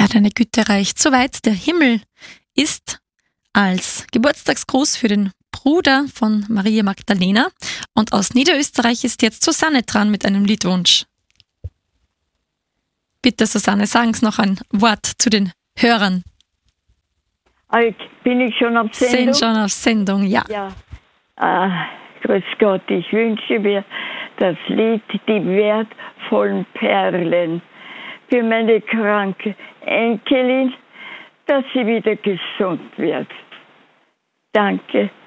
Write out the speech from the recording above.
deine Güte reicht so weit. Der Himmel ist als Geburtstagsgruß für den Bruder von Maria Magdalena. Und aus Niederösterreich ist jetzt Susanne dran mit einem Liedwunsch. Bitte, Susanne, sagen Sie noch ein Wort zu den Hörern. Bin ich schon auf Sendung? Sind schon auf Sendung, ja. Grüß Gott, ich wünsche mir das Lied Die wertvollen Perlen für meine kranke Enkelin, dass sie wieder gesund wird. Danke.